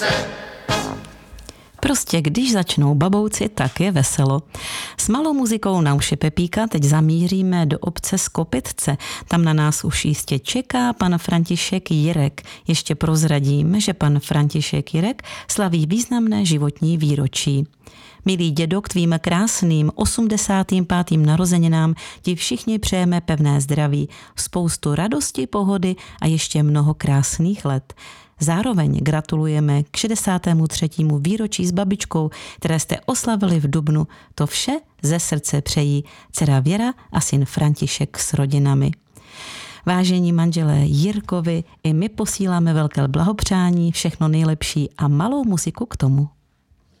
Prostě když začnou babouci, tak je veselo. S malou muzikou na uši Pepíka teď zamíříme do obce Skopitce. Tam na nás už jistě čeká pan František Jirek. Ještě prozradím, že pan František Jirek slaví významné životní výročí. Milý dědo, k tvým krásným 85. narozeninám ti všichni přejeme pevné zdraví, spoustu radosti, pohody a ještě mnoho krásných let. Zároveň gratulujeme k 63. výročí s babičkou, které jste oslavili v dubnu. To vše ze srdce přejí dcera Věra a syn František s rodinami. Vážení manželé Jirkovi, i my posíláme velké blahopřání, všechno nejlepší a malou muziku k tomu.